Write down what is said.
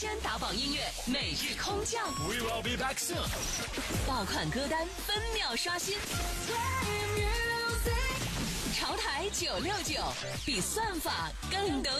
先打榜音乐每日空降 We will be back soon。 爆款歌单分秒刷新，潮台969比算法更抖